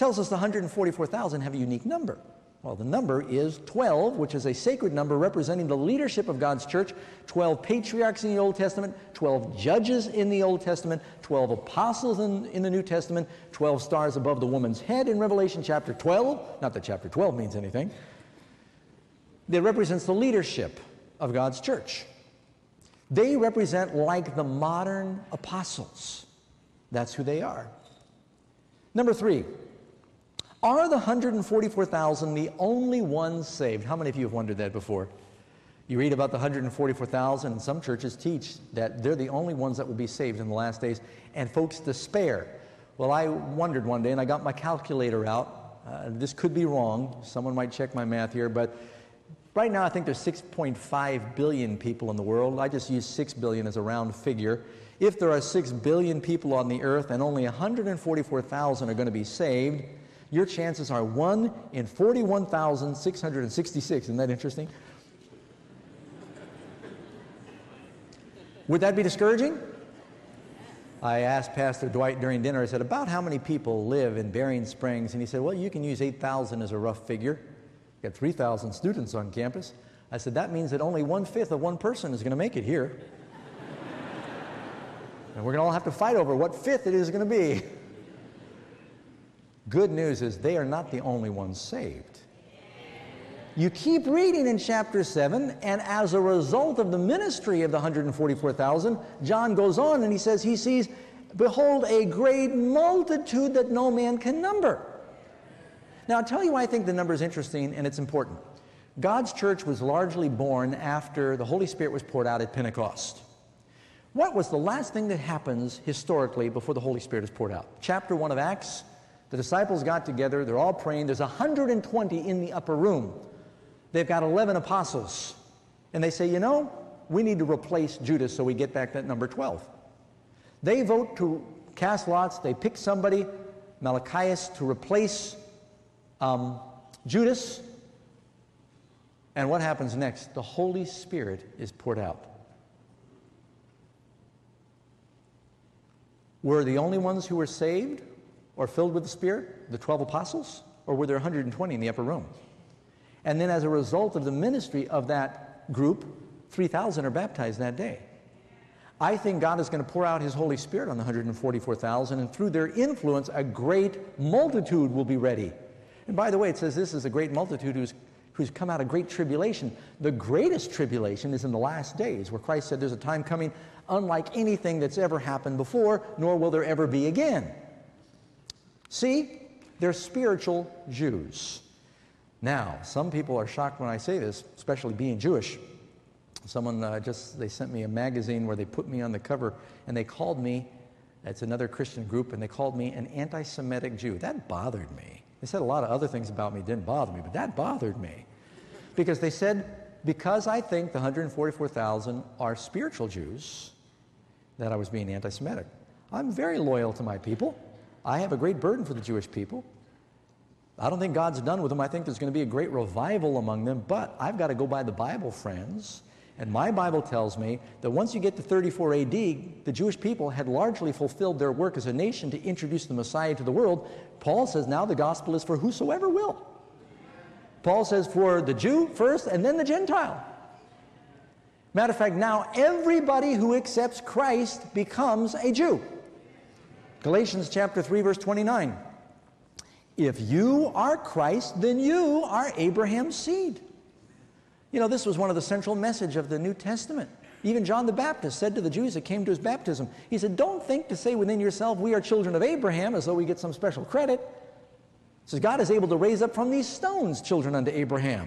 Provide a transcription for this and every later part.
tells us the 144,000 have a unique number. Well, the number is 12, which is a sacred number representing the leadership of God's church. 12 patriarchs in the Old Testament, 12 judges in the Old Testament, 12 apostles in the New Testament, 12 stars above the woman's head in Revelation chapter 12. Not that chapter 12 means anything. That represents the leadership of God's church. They represent like the modern apostles. That's who they are. Number 3. Are the 144,000 the only ones saved? How many of you have wondered that before? You read about the 144,000, and some churches teach that they're the only ones that will be saved in the last days, and folks despair. Well, I wondered one day, and I got my calculator out. This could be wrong. Someone might check my math here, but right now I think there's 6.5 billion people in the world. I just use 6 billion as a round figure. If there are 6 billion people on the earth and only 144,000 are going to be saved, your chances are 1 in 41,666. Isn't that interesting? Would that be discouraging? I asked Pastor Dwight during dinner, I said, about how many people live in Berrien Springs? And he said, well, you can use 8,000 as a rough figure. You got 3,000 students on campus. I said, that means that only 1/5 of one person is going to make it here. And we're going to all have to fight over what fifth it is going to be. Good news is they are not the only ones saved. You keep reading in chapter 7, and as a result of the ministry of the 144,000, John goes on and he says he sees, behold, a great multitude that no man can number. Now, I'll tell you why I think the number is interesting and it's important. God's church was largely born after the Holy Spirit was poured out at Pentecost. What was the last thing that happens historically before the Holy Spirit is poured out? Chapter 1 of Acts. The disciples got together, they're all praying. There's 120 in the upper room. They've got 11 apostles. And they say, you know, we need to replace Judas so we get back that number 12. They vote to cast lots. They pick somebody, Malachias, to replace Judas. And what happens next? The Holy Spirit is poured out. Were the only ones who were saved or filled with the Spirit the 12 apostles? Or were there 120 in the upper room? And then as a result of the ministry of that group, 3,000 are baptized that day. I think God is going to pour out His Holy Spirit on the 144,000, and through their influence, a great multitude will be ready. And by the way, it says this is a great multitude who's come out of great tribulation. The greatest tribulation is in the last days, where Christ said there's a time coming unlike anything that's ever happened before, nor will there ever be again. See, they're spiritual Jews. Now, some people are shocked when I say this, especially being Jewish. Someone they sent me a magazine where they put me on the cover, and they called me, it's another Christian group, and they called me an anti-Semitic Jew. That bothered me. They said a lot of other things about me didn't bother me, but that bothered me. Because they said, because I think the 144,000 are spiritual Jews, that I was being anti-Semitic. I'm very loyal to my people. I have a great burden for the Jewish people. I don't think God's done with them. I think there's going to be a great revival among them, but I've got to go by the Bible, friends. And my Bible tells me that once you get to 34 AD, the Jewish people had largely fulfilled their work as a nation to introduce the Messiah to the world. Paul says now the gospel is for whosoever will. Paul says for the Jew first and then the Gentile. Matter of fact, now everybody who accepts Christ becomes a Jew. Galatians chapter 3, verse 29. If you are Christ, then you are Abraham's seed. You know, this was one of the central message of the New Testament. Even John the Baptist said to the Jews that came to his baptism, he said, don't think to say within yourself, we are children of Abraham, as though we get some special credit. He says, God is able to raise up from these stones children unto Abraham.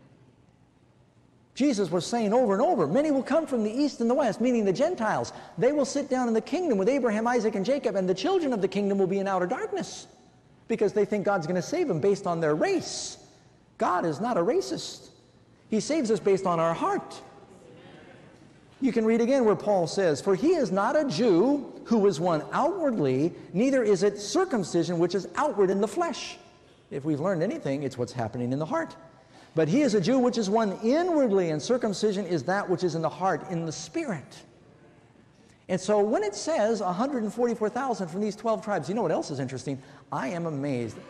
Jesus was saying over and over, many will come from the east and the west, meaning the Gentiles. They will sit down in the kingdom with Abraham, Isaac, and Jacob, and the children of the kingdom will be in outer darkness because they think God's going to save them based on their race. God is not a racist. He saves us based on our heart. You can read again where Paul says, for he is not a Jew who is one outwardly, neither is it circumcision which is outward in the flesh. If we've learned anything, it's what's happening in the heart. But he is a Jew which is one inwardly, and circumcision is that which is in the heart, in the spirit. And so when it says 144,000 from these 12 tribes, you know what else is interesting? I am amazed.